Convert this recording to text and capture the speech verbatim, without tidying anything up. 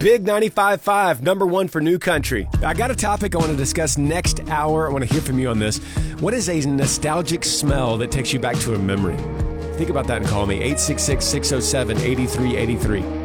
Big ninety-five point five, number one for New Country. I got a topic I want to discuss next hour. I want to hear from you on this. What is a nostalgic smell that takes you back to a memory? Think about that and call me, eight six six, six oh seven, eight three eight three.